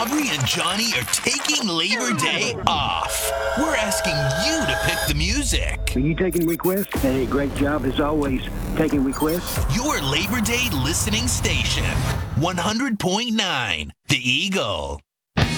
Aubrey and Johnny are taking Labor Day off. We're asking you to pick the music. Are you taking requests? Hey, great job as always. Taking requests? Your Labor Day listening station, 100.9 The Eagle.